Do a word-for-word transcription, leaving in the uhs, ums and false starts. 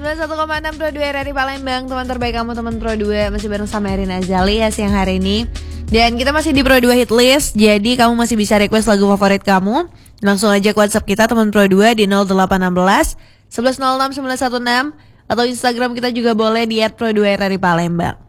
sembilan puluh satu koma enam Pro dua R R I Palembang. Teman terbaik kamu, teman Pro dua. Masih bareng sama Erin Azali ya siang hari ini. Dan kita masih di Pro dua Hitlist. Jadi kamu masih bisa request lagu favorit kamu. Langsung aja ke WhatsApp kita teman Pro dua di nol delapan satu enam satu satu nol enam sembilan satu enam. Atau Instagram kita juga boleh di et pro dua R R I Palembang.